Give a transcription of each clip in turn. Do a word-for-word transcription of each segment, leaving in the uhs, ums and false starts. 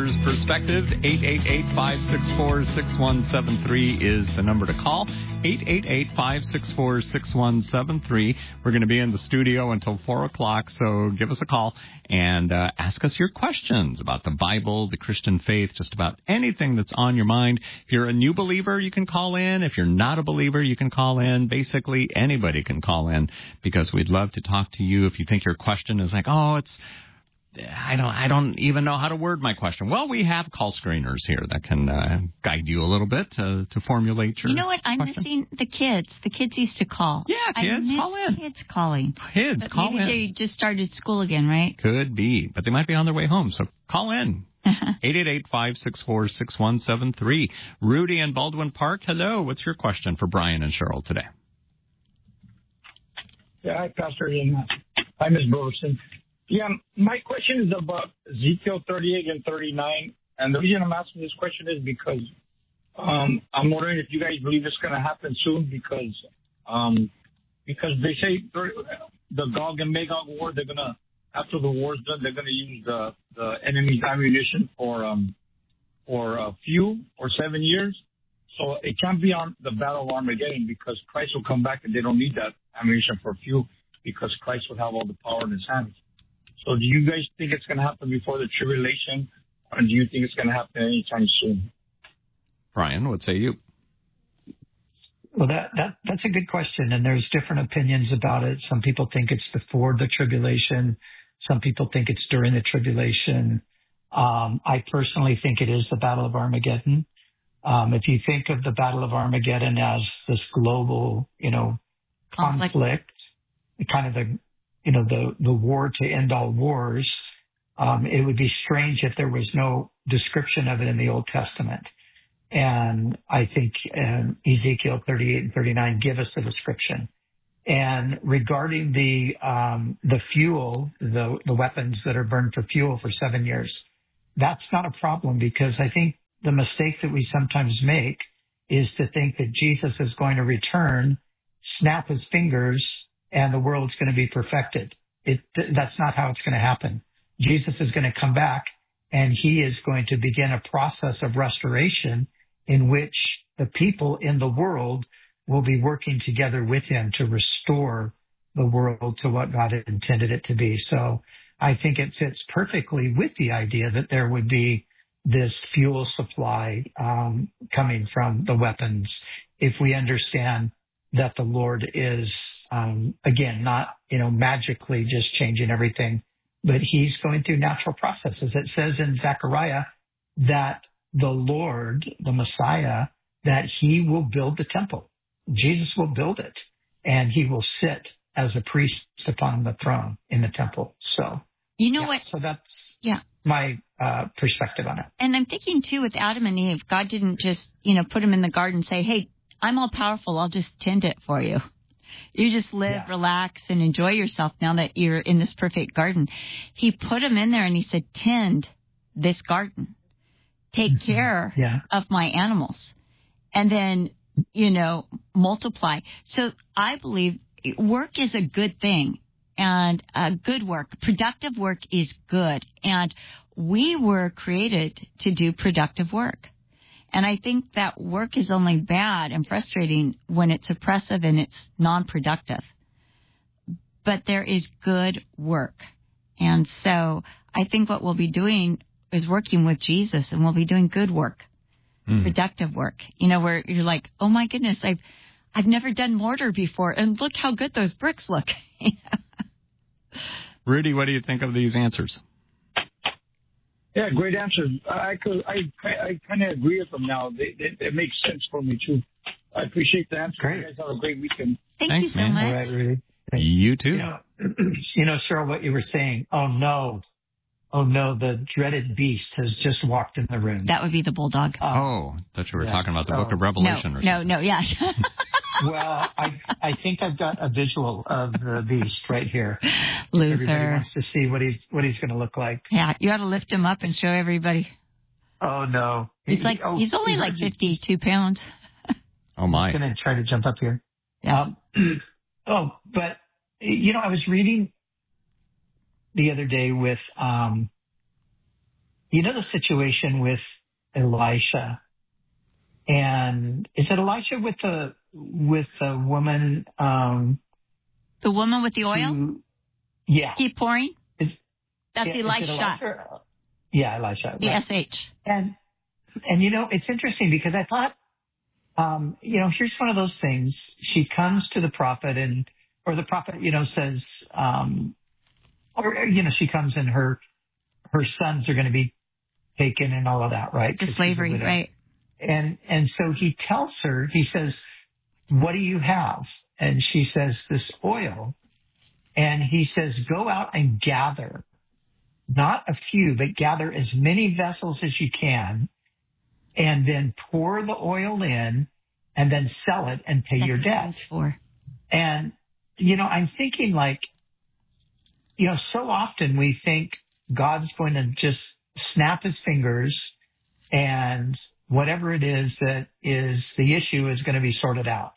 pastor's perspective. eight eight eight, five six four, six one seven three is the number to call. eight eight eight, five six four, six one seven three. We're going to be in the studio until four o'clock, so give us a call and uh, ask us your questions about the Bible, the Christian faith, just about anything that's on your mind. If you're a new believer, you can call in. If you're not a believer, you can call in. Basically, anybody can call in because we'd love to talk to you. If you think your question is like, oh, it's I don't I don't even know how to word my question. Well, we have call screeners here that can uh, guide you a little bit to, to formulate your You know what? I'm question. missing the kids. The kids used to call. Yeah, kids, I miss call in. kids calling. Kids, but call maybe in. Maybe they just started school again, right? Could be, but they might be on their way home, so call in. eight eight eight, five six four, six one seven three. Rudy in Baldwin Park, hello. What's your question for Brian and Cheryl today? Yeah, hi, Pastor. And hi, Miz Burleson. Yeah, my question is about Ezekiel thirty-eight and thirty-nine. And the reason I'm asking this question is because um, I'm wondering if you guys believe it's going to happen soon because um, because they say the Gog and Magog war, they're going to, after the war's done, they're going to use the, the enemy's ammunition for um, for uh, fuel for seven years. So it can't be on the Battle of Armageddon because Christ will come back and they don't need that ammunition for fuel because Christ will have all the power in his hands. So do you guys think it's going to happen before the tribulation, or do you think it's going to happen anytime soon? Brian, what say you? Well, that, that that's a good question, and there's different opinions about it. Some people think it's before the tribulation. Some people think it's during the tribulation. Um, I personally think it is the Battle of Armageddon. Um, if you think of the Battle of Armageddon as this global, you know, conflict, conflict kind of the you know, the, the war to end all wars, um, it would be strange if there was no description of it in the Old Testament. And I think um, Ezekiel thirty-eight and thirty-nine give us the description. And regarding the um, the fuel, the, the weapons that are burned for fuel for seven years, that's not a problem because I think the mistake that we sometimes make is to think that Jesus is going to return, snap his fingers, and the world's going to be perfected. It, that's not how it's going to happen. Jesus is going to come back, and he is going to begin a process of restoration in which the people in the world will be working together with him to restore the world to what God had intended it to be. So I think it fits perfectly with the idea that there would be this fuel supply um, coming from the weapons if we understand that the Lord is, um, again, not, you know, magically just changing everything, but he's going through natural processes. It says in Zechariah that the Lord, the Messiah, that he will build the temple. Jesus will build it, and he will sit as a priest upon the throne in the temple. So, you know yeah, what? So that's yeah. my uh, perspective on it. And I'm thinking, too, with Adam and Eve, God didn't just, you know, put them in the garden and say, hey, I'm all powerful. I'll just tend it for you. You just live, yeah. relax, and enjoy yourself now that you're in this perfect garden. He put him in there and he said, tend this garden. Take mm-hmm. care yeah. of my animals. And then, you know, multiply. So I believe work is a good thing. And uh, good work, productive work is good. And we were created to do productive work. And I think that work is only bad and frustrating when it's oppressive and it's non-productive. But there is good work. And so I think what we'll be doing is working with Jesus, and we'll be doing good work, mm. productive work. You know, where you're like, oh, my goodness, I've I've never done mortar before, and look how good those bricks look. Rudy, what do you think of these answers? Yeah, great answers. I could, I, I kind of agree with them now. They, they, they make sense for me too. I appreciate the answer. Great. You guys have a great weekend. Thank Thanks, you so man. much. All right, Rudy. Thanks. You too. You know, you know, Cheryl, what you were saying. Oh no, oh no, the dreaded beast has just walked in the room. That would be the bulldog. Oh, oh I thought you were yes. talking about the oh. Book of Revelation. No, or no, something. no, yeah. Well, I I think I've got a visual of the beast right here. Luther. Everybody wants to see what he's what he's going to look like. Yeah, you ought to lift him up and show everybody. Oh no, he's he, like oh, he's only he like fifty-two pounds. Oh my! I'm going to try to jump up here. Yeah. Um, oh, but you know, I was reading the other day with um you know the situation with Elisha, and is it Elisha with the with the woman? Um, the woman with the oil. Who, yeah. Keep pouring. Is, That's is Elisha. Elisha. Yeah, Elisha. The right. S H. And and you know it's interesting because I thought, um, you know, here's one of those things. She comes to the prophet and or the prophet, you know, says, um, or you know, she comes and her her sons are going to be taken and all of that, right? To slavery, right? And and so he tells her, he says, "What do you have?" And she says, "This oil." And he says, "Go out and gather, not a few, but gather as many vessels as you can, and then pour the oil in, and then sell it and pay That's your debt." For. And you know, I'm thinking like, you know, so often we think God's going to just snap his fingers and whatever it is that is the issue is going to be sorted out.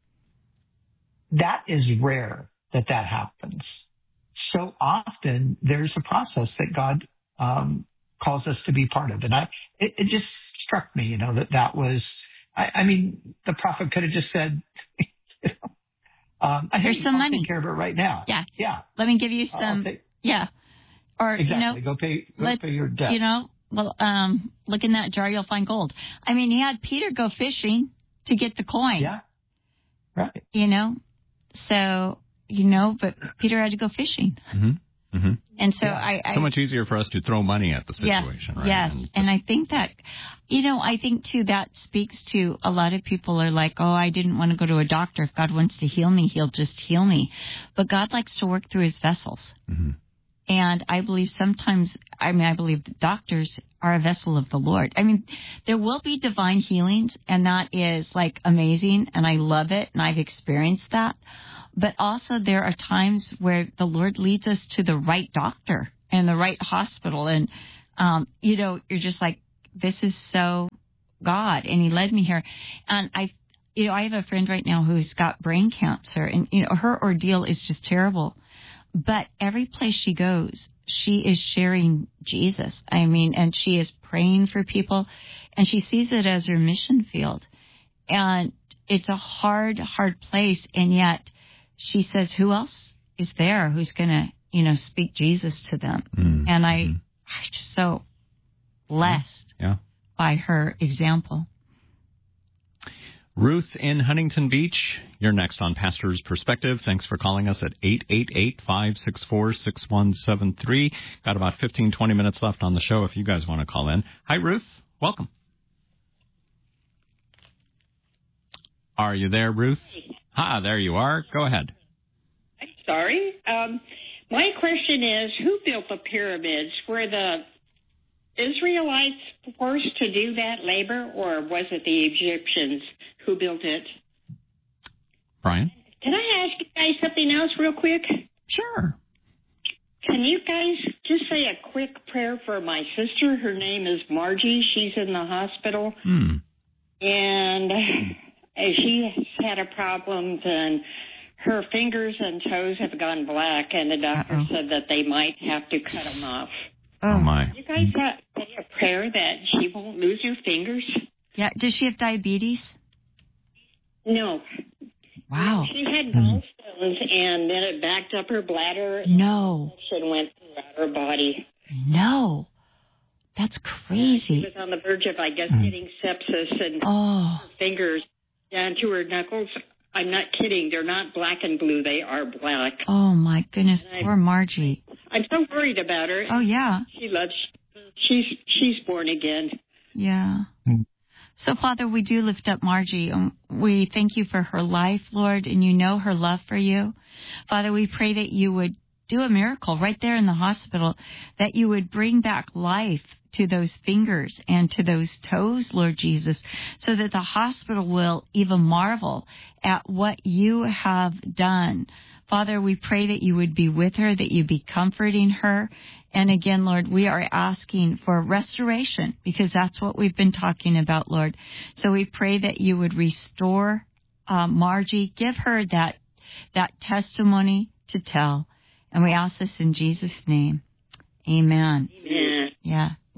That is rare that that happens. So often there's a process that God um, calls us to be part of. And I, it, it just struck me, you know, that that was, I, I mean, the prophet could have just said, you know, um, Here's hey, some I'll money. take care of it right now. Yeah. Yeah. Let me give you some. Take, yeah. Or, exactly. you know, go pay, go let, pay your debt. You know, well, um, look in that jar, you'll find gold. I mean, he had Peter go fishing to get the coin. Yeah. Right. You know, so, you know, but Peter had to go fishing. Mm-hmm. Mm-hmm. And so yeah. I, I. So much easier for us to throw money at the situation, yes, right? Yes. And, and I think that, you know, I think too that speaks to a lot of people are like, oh, I didn't want to go to a doctor. If God wants to heal me, he'll just heal me. But God likes to work through his vessels. Mm-hmm. And I believe sometimes, I mean, I believe that doctors are a vessel of the Lord. I mean, there will be divine healings, and that is like amazing, and I love it, and I've experienced that. But also there are times where the Lord leads us to the right doctor and the right hospital. And, um, you know, you're just like, this is so God. And he led me here. And I, you know, I have a friend right now who's got brain cancer, and, you know, her ordeal is just terrible. But every place she goes, she is sharing Jesus. I mean, and she is praying for people, and she sees it as her mission field. And it's a hard, hard place. And yet she says, who else is there who's going to, you know, speak Jesus to them? Mm-hmm. And I, I'm just so blessed yeah. by her example. Ruth in Huntington Beach, you're next on Pastor's Perspective. Thanks for calling us at eight eight eight, five six four, six one seven three. Got about fifteen, twenty minutes left on the show if you guys want to call in. Hi, Ruth. Welcome. Are you there, Ruth? Ah, there you are. Go ahead. I'm sorry. Um, my question is, who built the pyramids? Were the Israelites forced to do that labor, or was it the Egyptians who built it? Brian? Can I ask you guys something else real quick? Sure. Can you guys just say a quick prayer for my sister? Her name is Margie. She's in the hospital. Hmm. And she had a problem, and her fingers and toes have gone black, and the doctor Uh-oh. said that they might have to cut them off. Oh, my. You guys have say a prayer that she won't lose her fingers? Yeah. Does she have diabetes? No. Wow. She had gallstones, and then it backed up her bladder. No. And went throughout her body. No. That's crazy. She was on the verge of, I guess, getting sepsis, and Oh. her fingers down to her knuckles. I'm not kidding. They're not black and blue. They are black. Oh, my goodness. And I- Poor Margie. I'm so worried about her. Oh, yeah. She loves, she's, she's born again. Yeah. So, Father, we do lift up Margie. And we thank you for her life, Lord, and you know her love for you. Father, we pray that you would do a miracle right there in the hospital, that you would bring back life to those fingers and to those toes, Lord Jesus, so that the hospital will even marvel at what you have done. Father, we pray that you would be with her, that you be comforting her. And again, Lord, we are asking for restoration, because that's what we've been talking about, Lord. So we pray that you would restore uh, Margie, give her that that testimony to tell. And we ask this in Jesus' name. Amen. Amen. Yeah.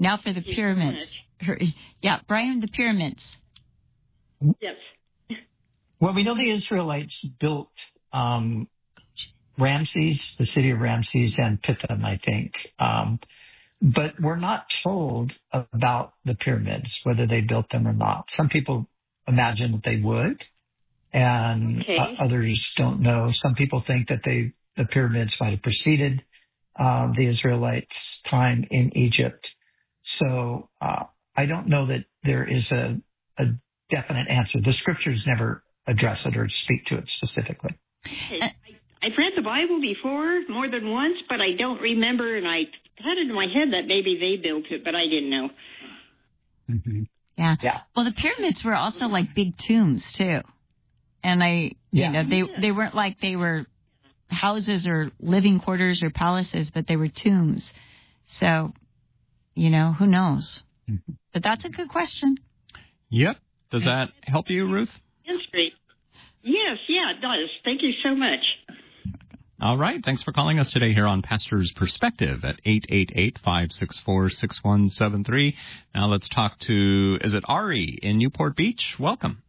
Now for the pyramids. Yeah, Brian, the pyramids. Yes. Well, we know the Israelites built um, Ramses, the city of Ramses, and Pithom, I think. Um, but we're not told about the pyramids, whether they built them or not. Some people imagine that they would, and Okay. uh, others don't know. Some people think that they the pyramids might have preceded uh, the Israelites' time in Egypt. So uh, I don't know that there is a, a definite answer. The scriptures never address it or speak to it specifically. I, I've read the Bible before more than once, but I don't remember, and I had it in my head that maybe they built it, but I didn't know. Mm-hmm. Yeah. Yeah. Well, the pyramids were also like big tombs too, and I, Yeah. you know, they they weren't like they were houses or living quarters or palaces, but they were tombs. So, you know, who knows? Mm-hmm. But that's a good question. Yep. Does that help you, Ruth? History. Yes, yeah, it does. Thank you so much. All right. Thanks for calling us today here on Pastor's Perspective at eight eight eight, five six four, six one seven three. Now let's talk to, is it Ari in Newport Beach? Welcome.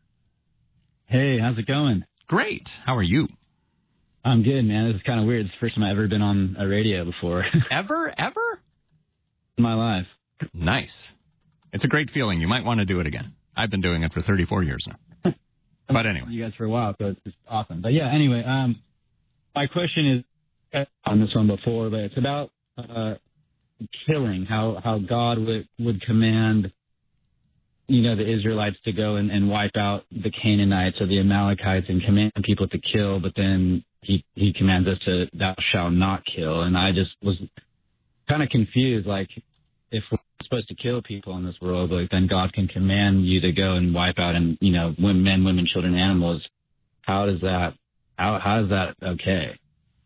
Hey, how's it going? Great. How are you? I'm good, man. This is kind of weird. It's the first time I've ever been on a radio before. Ever? Ever? In my life. Nice. It's a great feeling. You might want to do it again. I've been doing it for thirty-four years now. But anyway. You guys for a while, so it's just awesome. But yeah, anyway, um, my question is on this one before, but it's about uh, killing, how, how God would, would command, you know, the Israelites to go and, and wipe out the Canaanites or the Amalekites and command people to kill, but then he, he commands us to, thou shalt not kill. And I just was kind of confused, like, if we're supposed to kill people in this world, like, then God can command you to go and wipe out, and, you know, men, women, children, animals. How does that, how, how is that okay?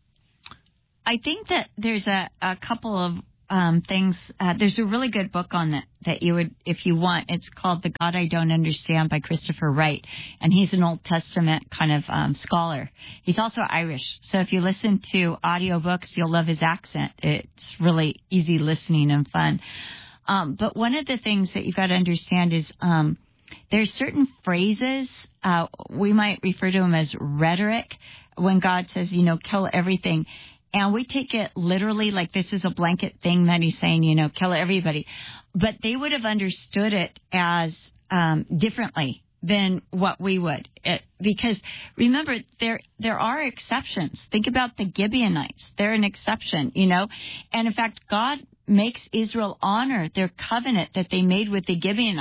I think that there's a, a couple of um, things. Uh, there's a really good book on that that you would, if you want. It's called The God I Don't Understand by Christopher Wright. And he's an Old Testament kind of um, scholar. He's also Irish. So if you listen to audiobooks, you'll love his accent. It's really easy listening and fun. Um, but one of the things that you've got to understand is um, there's certain phrases, uh, we might refer to them as rhetoric, when God says, you know, kill everything. And we take it literally, like this is a blanket thing that he's saying, you know, kill everybody. But they would have understood it as um, differently than what we would. It, because remember, there there are exceptions. Think about the Gibeonites. They're an exception, you know. And in fact, God makes Israel honor their covenant that they made with the Gibeonites.